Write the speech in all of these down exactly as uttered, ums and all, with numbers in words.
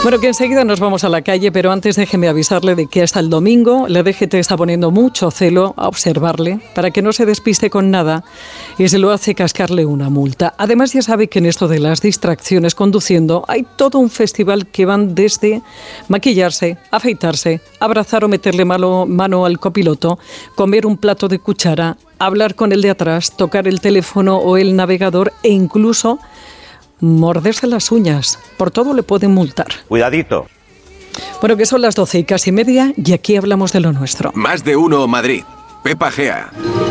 Bueno, que enseguida nos vamos a la calle, pero antes déjeme avisarle de que hasta el domingo la D G T está poniendo mucho celo a observarle para que no se despiste con nada y se lo hace cascarle una multa. Además, ya sabe que en esto de las distracciones conduciendo hay todo un festival que van desde maquillarse, afeitarse, abrazar o meterle mano, mano al copiloto, comer un plato de cuchara, hablar con el de atrás, tocar el teléfono o el navegador e incluso morderse las uñas. Por todo le pueden multar. Cuidadito. Bueno, que son las doce y casi media y aquí hablamos de lo nuestro. Más de uno Madrid. Pepa Gea.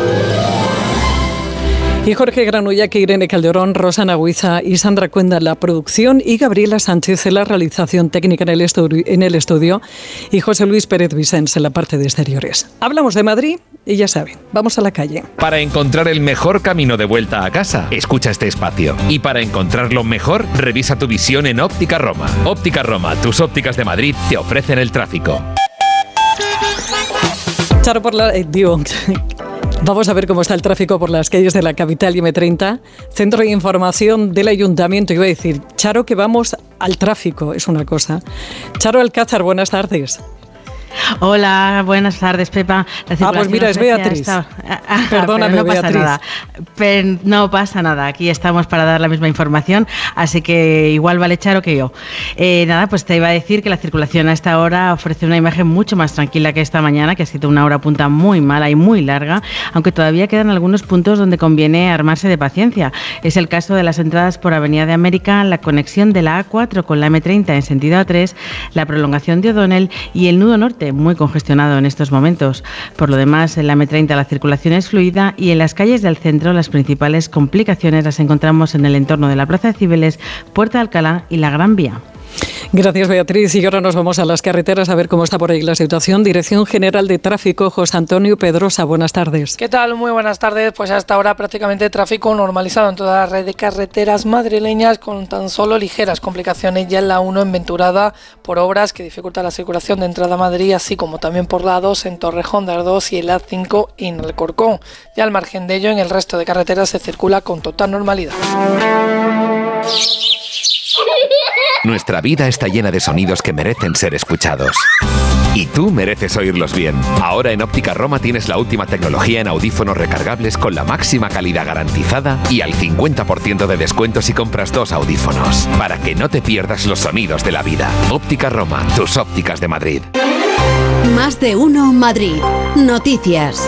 Y Jorge Granullac, Irene Calderón, Rosana Huiza y Sandra Cuenda en la producción y Gabriela Sánchez en la realización técnica en el, estudio, en el estudio y José Luis Pérez Vicens en la parte de exteriores. Hablamos de Madrid y ya saben, vamos a la calle. Para encontrar el mejor camino de vuelta a casa, escucha este espacio. Y para encontrarlo mejor, revisa tu visión en Óptica Roma. Óptica Roma, tus ópticas de Madrid te ofrecen el tráfico. Charo por la... Eh, digo... Vamos a ver cómo está el tráfico por las calles de la capital y eme treinta. Centro de Información del Ayuntamiento. Iba a decir, Charo, que vamos al tráfico, es una cosa. Charo Alcázar, buenas tardes. Hola, buenas tardes, Pepa. La ah, pues mira, es Beatriz. Está... Perdóname, no pasa Beatriz. Nada. Pero no pasa nada, aquí estamos para dar la misma información, así que igual vale Charo que yo. Eh, nada, pues te iba a decir que la circulación a esta hora ofrece una imagen mucho más tranquila que esta mañana, que ha sido una hora punta muy mala y muy larga, aunque todavía quedan algunos puntos donde conviene armarse de paciencia. Es el caso de las entradas por Avenida de América, la conexión de la A cuatro con la eme treinta en sentido A tres, la prolongación de O'Donnell y el nudo norte, muy congestionado en estos momentos. Por lo demás, en la eme treinta la circulación es fluida y en las calles del centro las principales complicaciones las encontramos en el entorno de la Plaza de Cibeles, Puerta de Alcalá y la Gran Vía. Gracias, Beatriz. Y ahora nos vamos a las carreteras a ver cómo está por ahí la situación. Dirección General de Tráfico, José Antonio Pedrosa, buenas tardes. ¿Qué tal? Muy buenas tardes. Pues hasta ahora prácticamente tráfico normalizado en toda la red de carreteras madrileñas, con tan solo ligeras complicaciones ya en la uno en Venturada por obras que dificultan la circulación de entrada a Madrid, así como también por la dos en Torrejón de Ardoz y el A cinco en Alcorcón. Ya al margen de ello, en el resto de carreteras se circula con total normalidad. Nuestra vida está llena de sonidos que merecen ser escuchados. Y tú mereces oírlos bien. Ahora en Óptica Roma tienes la última tecnología en audífonos recargables con la máxima calidad garantizada y al cincuenta por ciento de descuento si compras dos audífonos. Para que no te pierdas los sonidos de la vida. Óptica Roma, tus ópticas de Madrid. Más de uno Madrid. Noticias.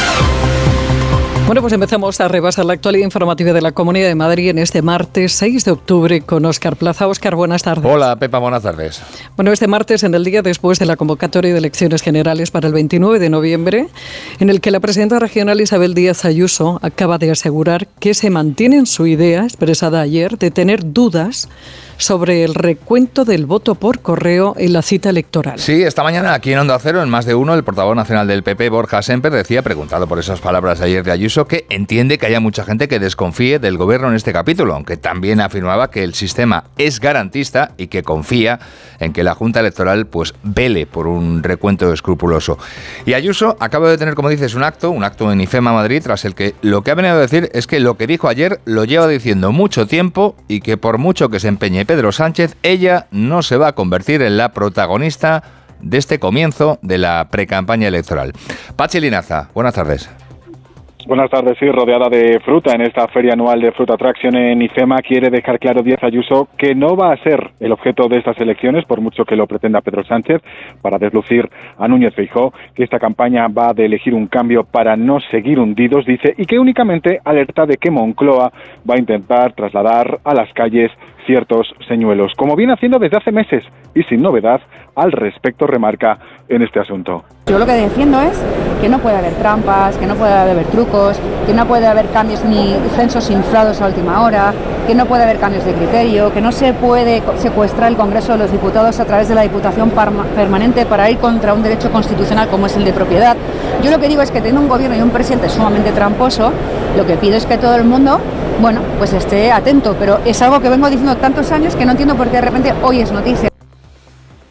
Bueno, pues empezamos a repasar la actualidad informativa de la Comunidad de Madrid en este martes seis de octubre con Óscar Plaza. Óscar, buenas tardes. Hola, Pepa, buenas tardes. Bueno, este martes, en el día después de la convocatoria de elecciones generales para el veintinueve de noviembre, en el que la presidenta regional Isabel Díaz Ayuso acaba de asegurar que se mantiene en su idea, expresada ayer, de tener dudas sobre el recuento del voto por correo en la cita electoral. Sí, esta mañana aquí en Onda Cero, en Más de Uno, el portavoz nacional del P P, Borja Semper, decía, preguntado por esas palabras de ayer de Ayuso, que entiende que haya mucha gente que desconfíe del gobierno en este capítulo, aunque también afirmaba que el sistema es garantista y que confía en que la Junta Electoral pues vele por un recuento escrupuloso. Y Ayuso acaba de tener, como dices, un acto, un acto en IFEMA Madrid, tras el que lo que ha venido a decir es que lo que dijo ayer lo lleva diciendo mucho tiempo y que por mucho que se empeñe Pedro Sánchez, ella no se va a convertir en la protagonista de este comienzo de la precampaña electoral. Pachi Linaza, buenas tardes. Buenas tardes, sí, rodeada de fruta en esta feria anual de Fruit Attraction en IFEMA, quiere dejar claro Díaz Ayuso que no va a ser el objeto de estas elecciones, por mucho que lo pretenda Pedro Sánchez, para deslucir a Núñez Feijóo, que esta campaña va de elegir un cambio para no seguir hundidos, dice, y que únicamente alerta de que Moncloa va a intentar trasladar a las calles ciertos señuelos, como viene haciendo desde hace meses y sin novedad al respecto, remarca en este asunto. Yo lo que defiendo es que no puede haber trampas, que no puede haber trucos, que no puede haber cambios ni censos inflados a última hora, que no puede haber cambios de criterio, que no se puede secuestrar el Congreso de los Diputados a través de la Diputación Permanente para ir contra un derecho constitucional como es el de propiedad. Yo lo que digo es que teniendo un gobierno y un presidente sumamente tramposo, lo que pido es que todo el mundo, bueno, pues esté atento, pero es algo que vengo diciendo tantos años que no entiendo por qué de repente hoy es noticia.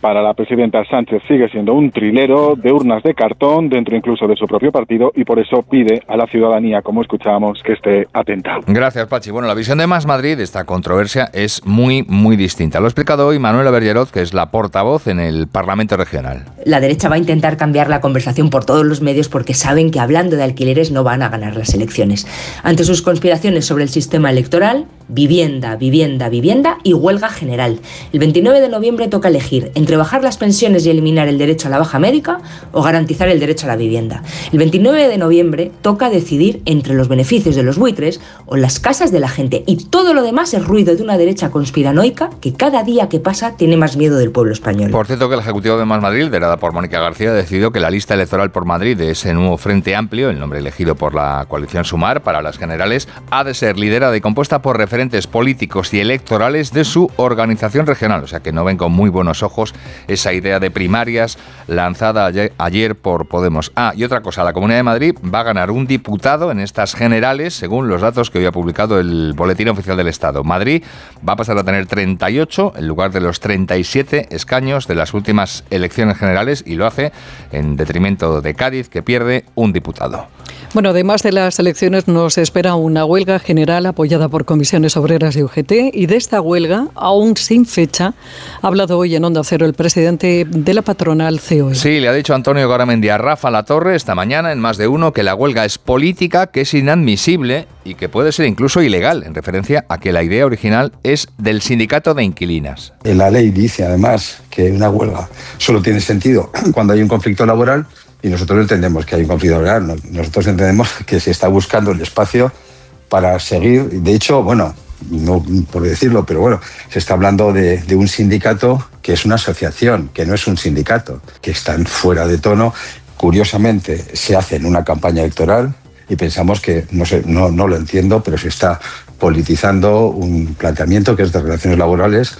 para la presidenta Sánchez sigue siendo un trilero de urnas de cartón dentro incluso de su propio partido y por eso pide a la ciudadanía, como escuchábamos, que esté atenta. Gracias, Pachi. Bueno, la visión de Más Madrid de esta controversia es muy, muy distinta. Lo ha explicado hoy Manuela Bergerot, que es la portavoz en el Parlamento Regional. La derecha va a intentar cambiar la conversación por todos los medios porque saben que hablando de alquileres no van a ganar las elecciones. Ante sus conspiraciones sobre el sistema electoral, vivienda, vivienda, vivienda y huelga general. El veintinueve de noviembre toca elegir entre bajar las pensiones y eliminar el derecho a la baja médica o garantizar el derecho a la vivienda. El veintinueve de noviembre toca decidir entre los beneficios de los buitres o las casas de la gente, y todo lo demás es ruido de una derecha conspiranoica que cada día que pasa tiene más miedo del pueblo español. Por cierto, que el Ejecutivo de Más Madrid, liderada por Mónica García, decidió que la lista electoral por Madrid de ese nuevo Frente Amplio, el nombre elegido por la coalición Sumar para las generales, ha de ser liderada y compuesta por referentes políticos y electorales de su organización regional. O sea que no ven con muy buenos ojos esa idea de primarias lanzada ayer, ayer por Podemos. Ah, y otra cosa, la Comunidad de Madrid va a ganar un diputado en estas generales, según los datos que hoy ha publicado el Boletín Oficial del Estado. Madrid va a pasar a tener treinta y ocho en lugar de los treinta y siete escaños de las últimas elecciones generales, y lo hace en detrimento de Cádiz, que pierde un diputado. Bueno, además de las elecciones nos espera una huelga general apoyada por comisiones obreras y U G T, y de esta huelga, aún sin fecha, ha hablado hoy en Onda Cero el presidente de la patronal C O E. Sí, le ha dicho Antonio Garamendi a Rafa Latorre esta mañana en Más de Uno que la huelga es política, que es inadmisible y que puede ser incluso ilegal, en referencia a que la idea original es del sindicato de inquilinas. La ley dice además que una huelga solo tiene sentido cuando hay un conflicto laboral, y nosotros entendemos que hay un conflicto laboral. Nosotros entendemos que se está buscando el espacio para seguir. De hecho, bueno, no por decirlo, pero bueno, se está hablando de, de un sindicato que es una asociación, que no es un sindicato, que están fuera de tono. Curiosamente, se hace en una campaña electoral y pensamos que, no sé, no, no lo entiendo, pero se está politizando un planteamiento que es de relaciones laborales.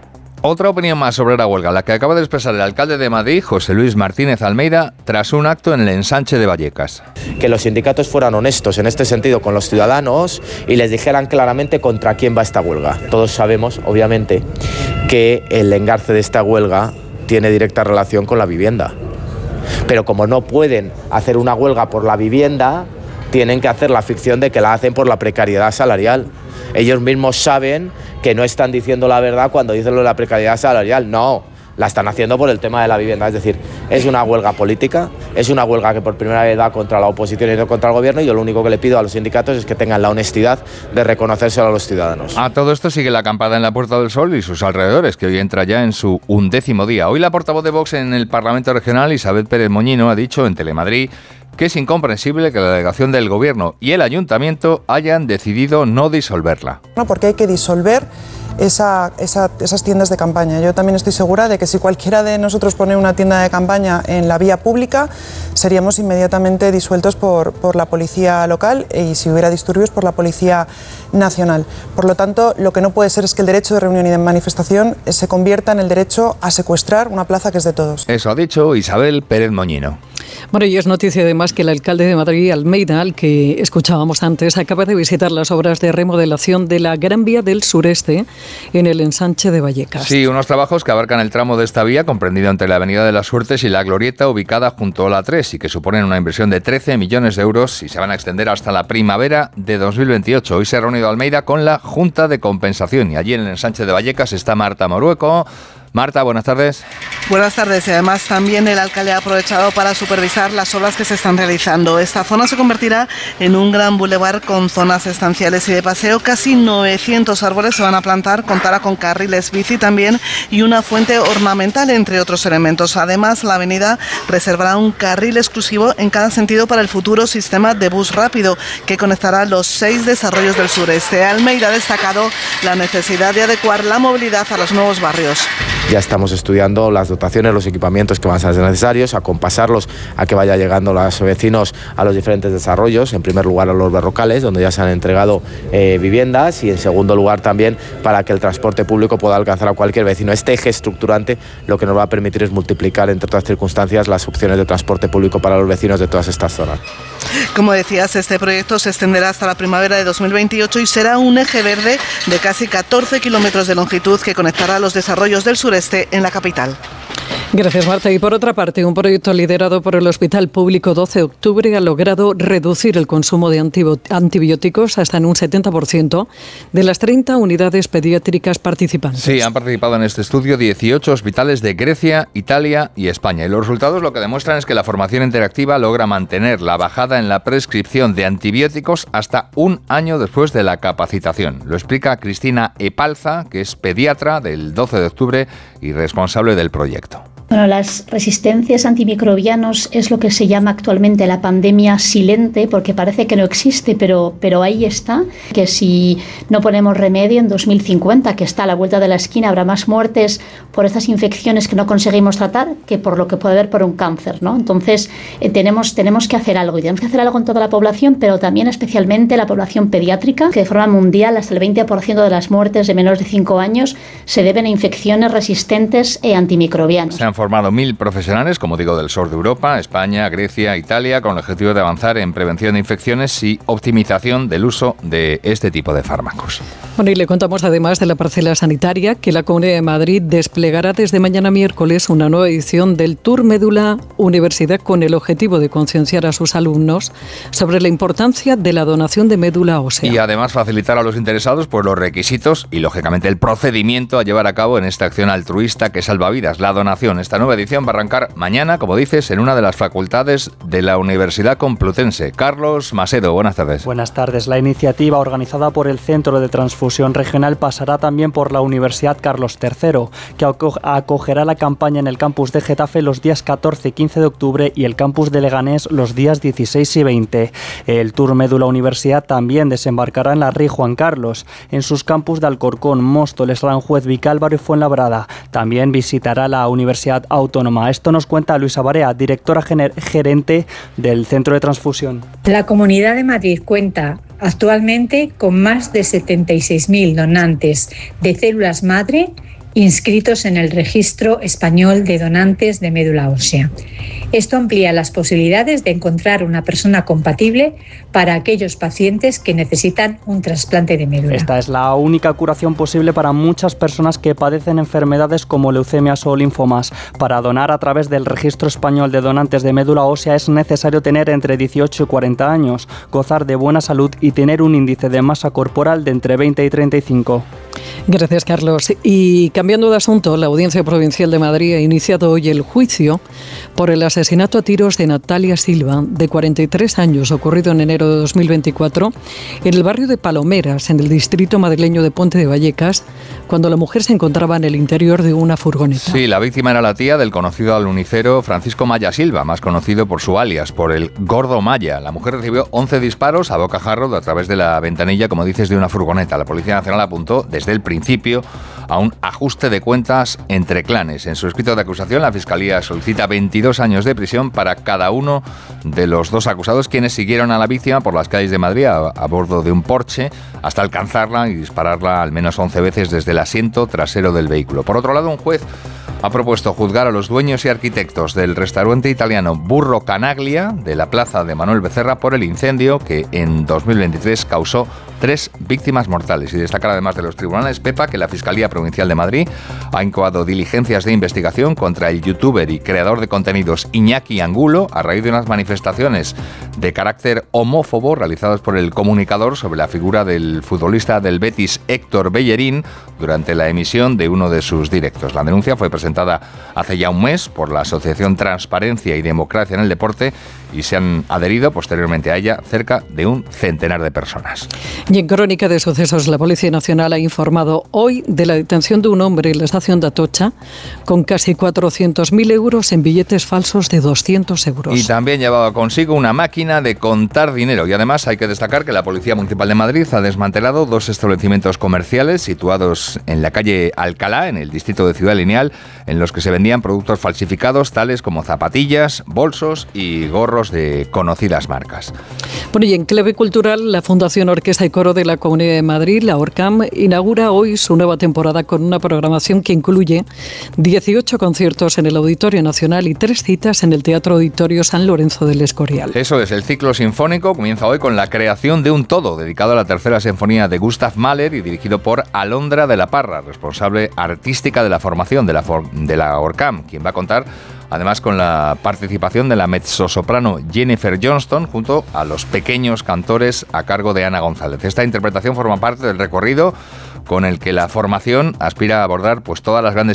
Otra opinión más sobre la huelga, la que acaba de expresar el alcalde de Madrid, José Luis Martínez Almeida, tras un acto en el ensanche de Vallecas. Que los sindicatos fueran honestos en este sentido con los ciudadanos y les dijeran claramente contra quién va esta huelga. Todos sabemos, obviamente, que el engarce de esta huelga tiene directa relación con la vivienda. Pero como no pueden hacer una huelga por la vivienda, tienen que hacer la ficción de que la hacen por la precariedad salarial. Ellos mismos saben que no están diciendo la verdad cuando dicen lo de la precariedad salarial. No, la están haciendo por el tema de la vivienda. Es decir, es una huelga política, es una huelga que por primera vez da contra la oposición y no contra el gobierno, y yo lo único que le pido a los sindicatos es que tengan la honestidad de reconocérselo a los ciudadanos. A todo esto sigue la acampada en la Puerta del Sol y sus alrededores, que hoy entra ya en su undécimo día. Hoy la portavoz de Vox en el Parlamento Regional, Isabel Pérez Moñino, ha dicho en Telemadrid que es incomprensible que la delegación del Gobierno y el Ayuntamiento hayan decidido no disolverla. No, porque hay que disolver esa, esa, esas tiendas de campaña. Yo también estoy segura de que si cualquiera de nosotros pone una tienda de campaña en la vía pública, seríamos inmediatamente disueltos por, por la policía local, y si hubiera disturbios por la policía nacional. Por lo tanto, lo que no puede ser es que el derecho de reunión y de manifestación se convierta en el derecho a secuestrar una plaza que es de todos. Eso ha dicho Isabel Pérez Moñino. Bueno, y es noticia además que el alcalde de Madrid, Almeida, al que escuchábamos antes, acaba de visitar las obras de remodelación de la Gran Vía del Sureste en el ensanche de Vallecas. Sí, unos trabajos que abarcan el tramo de esta vía, comprendido entre la Avenida de las Suertes y la Glorieta, ubicada junto a la tres, y que suponen una inversión de trece millones de euros y se van a extender hasta la primavera de dos mil veintiocho. Hoy se ha reunido Almeida con la Junta de Compensación, y allí en el ensanche de Vallecas está Marta Morueco. Marta, buenas tardes. Buenas tardes, y además también el alcalde ha aprovechado para supervisar las obras que se están realizando. Esta zona se convertirá en un gran bulevar con zonas estanciales y de paseo. Casi novecientos árboles se van a plantar, contará con carriles bici también y una fuente ornamental, entre otros elementos. Además, la avenida reservará un carril exclusivo en cada sentido para el futuro sistema de bus rápido que conectará los seis desarrollos del sureste. Almeida ha destacado la necesidad de adecuar la movilidad a los nuevos barrios. Ya estamos estudiando las dotaciones, los equipamientos que van a ser necesarios, acompasarlos a que vaya llegando los vecinos a los diferentes desarrollos, en primer lugar a los berrocales, donde ya se han entregado eh, viviendas, y en segundo lugar también para que el transporte público pueda alcanzar a cualquier vecino. Este eje estructurante lo que nos va a permitir es multiplicar, entre otras circunstancias, las opciones de transporte público para los vecinos de todas estas zonas. Como decías, este proyecto se extenderá hasta la primavera de dos mil veintiocho y será un eje verde de casi catorce kilómetros de longitud que conectará los desarrollos del sureste en la capital. Gracias, Marta. Y por otra parte, un proyecto liderado por el Hospital Público doce de octubre ha logrado reducir el consumo de antibióticos hasta en un setenta por ciento de las treinta unidades pediátricas participantes. Sí, han participado en este estudio dieciocho hospitales de Grecia, Italia y España. Y los resultados lo que demuestran es que la formación interactiva logra mantener la bajada en la prescripción de antibióticos hasta un año después de la capacitación. Lo explica Cristina Epalza, que es pediatra del doce de octubre y responsable del proyecto. Bueno, las resistencias antimicrobianos es lo que se llama actualmente la pandemia silente, porque parece que no existe, pero, pero ahí está, que si no ponemos remedio en dos mil cincuenta, que está a la vuelta de la esquina, habrá más muertes por estas infecciones que no conseguimos tratar que por lo que puede haber por un cáncer, ¿no? Entonces, eh, tenemos, tenemos que hacer algo, y tenemos que hacer algo en toda la población, pero también especialmente la población pediátrica, que de forma mundial hasta el veinte por ciento de las muertes de menores de cinco años se deben a infecciones resistentes e antimicrobianas. Se han formado mil profesionales, como digo, del sur de Europa, España, Grecia, Italia, con el objetivo de avanzar en prevención de infecciones y optimización del uso de este tipo de fármacos. Bueno, y le contamos además de la parcela sanitaria que la Comunidad de Madrid desplegará desde mañana miércoles una nueva edición del Tour Médula Universidad con el objetivo de concienciar a sus alumnos sobre la importancia de la donación de médula ósea. Y además facilitar a los interesados pues, los requisitos y, lógicamente, el procedimiento a llevar a cabo en esta acción altruista que salva vidas, la donación. Esta nueva edición va a arrancar mañana, como dices, en una de las facultades de la Universidad Complutense. Carlos Macedo, buenas tardes. Buenas tardes. La iniciativa organizada por el Centro de Transfusión Regional pasará también por la Universidad Carlos tercero, que acogerá la campaña en el campus de Getafe los días catorce y quince de octubre y el campus de Leganés los días dieciséis y veinte. El Tour Médula Universidad también desembarcará en la Rey Juan Carlos, en sus campus de Alcorcón, Móstoles, Aranjuez, Vicálvaro y Fuenlabrada. También visitará la Universidad Autónoma. Esto nos cuenta Luisa Barea, directora gerente del Centro de Transfusión. La Comunidad de Madrid cuenta actualmente con más de setenta y seis mil donantes de células madre inscritos en el Registro Español de Donantes de Médula Ósea. Esto amplía las posibilidades de encontrar una persona compatible para aquellos pacientes que necesitan un trasplante de médula. Esta es la única curación posible para muchas personas que padecen enfermedades como leucemias o linfomas. Para donar a través del Registro Español de Donantes de Médula Ósea es necesario tener entre dieciocho y cuarenta años, gozar de buena salud y tener un índice de masa corporal de entre veinte y treinta y cinco. Gracias, Carlos. Y cambiando de asunto, la Audiencia Provincial de Madrid ha iniciado hoy el juicio por el asesinato a tiros de Natalia Silva, de cuarenta y tres años, ocurrido en enero de dos mil veinticuatro, en el barrio de Palomeras, en el distrito madrileño de Puente de Vallecas, cuando la mujer se encontraba en el interior de una furgoneta. Sí, la víctima era la tía del conocido alunicero Francisco Maya Silva, más conocido por su alias, por el Gordo Maya. La mujer recibió once disparos a bocajarro a través de la ventanilla, como dices, de una furgoneta. La Policía Nacional apuntó desde el principio a un ajuste de cuentas entre clanes. En su escrito de acusación, la Fiscalía solicita veintidós años de prisión para cada uno de los dos acusados, quienes siguieron a la víctima por las calles de Madrid a, a bordo de un Porsche hasta alcanzarla y dispararla al menos once veces desde el asiento trasero del vehículo. Por otro lado, un juez ha propuesto juzgar a los dueños y arquitectos del restaurante italiano Burro Canaglia de la plaza de Manuel Becerra por el incendio que en dos mil veintitrés causó tres víctimas mortales. Y destacar además de los tribunales, Pepa, que la Fiscalía Provincial de Madrid ha incoado diligencias de investigación contra el youtuber y creador de contenidos Iñaki Angulo a raíz de unas manifestaciones de carácter homófobo realizadas por el comunicador sobre la figura del futbolista del Betis Héctor Bellerín durante la emisión de uno de sus directos. La denuncia fue presentada hace ya un mes por la Asociación Transparencia y Democracia en el Deporte y se han adherido posteriormente a ella cerca de un centenar de personas. Y en crónica de sucesos, la Policía Nacional ha informado hoy de la detención de un hombre en la estación de Atocha con casi cuatrocientos mil euros en billetes falsos de doscientos euros. Y también llevaba consigo una máquina de contar dinero. Y además hay que destacar que la Policía Municipal de Madrid ha desmantelado dos establecimientos comerciales situados en la calle Alcalá, en el distrito de Ciudad Lineal, en los que se vendían productos falsificados tales como zapatillas, bolsos y gorros gorros de conocidas marcas. Bueno, y en clave cultural, la Fundación Orquesta y Coro de la Comunidad de Madrid, la ORCAM, inaugura hoy su nueva temporada con una programación que incluye dieciocho conciertos en el Auditorio Nacional y tres citas en el Teatro Auditorio San Lorenzo del Escorial. Eso es, el ciclo sinfónico comienza hoy con la creación de un todo dedicado a la tercera sinfonía de Gustav Mahler y dirigido por Alondra de la Parra, responsable artística de la formación de la, for- de la ORCAM, quien va a contar además con la participación de la mezzosoprano Jennifer Johnston junto a los pequeños cantores a cargo de Ana González. Esta interpretación forma parte del recorrido con el que la formación aspira a abordar pues todas las grandes